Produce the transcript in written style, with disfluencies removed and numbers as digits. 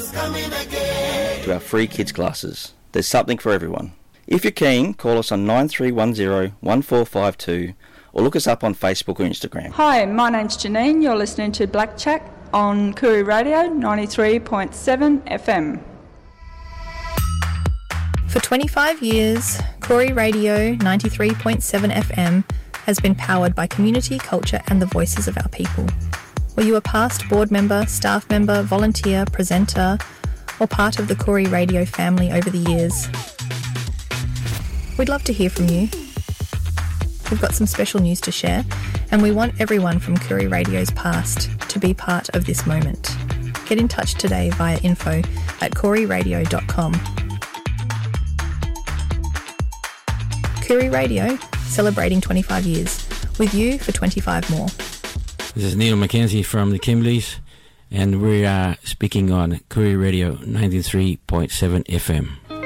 to our free kids classes. There's something for everyone. If you're keen, call us on 9310 1452 or look us up on Facebook or Instagram. Hi, my name's Janine. You're listening to Black Chat on Koori Radio 93.7 FM. For 25 years, Koori Radio 93.7 FM has been powered by community, culture and the voices of our people. Were you a past board member, staff member, volunteer, presenter, or part of the Koori Radio family over the years? We'd love to hear from you. We've got some special news to share, and we want everyone from Koori Radio's past to be part of this moment. Get in touch today via info@kooriradio.com. Koori Radio, celebrating 25 years, with you for 25 more. This is Neil McKenzie from the Kimbleys, and we are speaking on Koori Radio 93.7 FM.